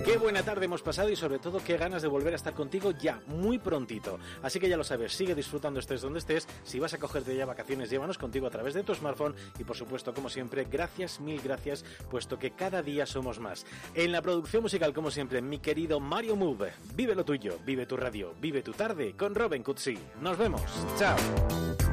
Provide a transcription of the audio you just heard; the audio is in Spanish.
Qué buena tarde hemos pasado y sobre todo qué ganas de volver a estar contigo ya muy prontito. Así que ya lo sabes, sigue disfrutando estés donde estés. Si vas a cogerte ya vacaciones, llévanos contigo a través de tu smartphone y por supuesto, como siempre, gracias, mil gracias, puesto que cada día somos más. En la producción musical, como siempre, mi querido Mario Move. Vive lo tuyo, vive tu radio, vive tu tarde con Robin Cutsi. Nos vemos. Chao.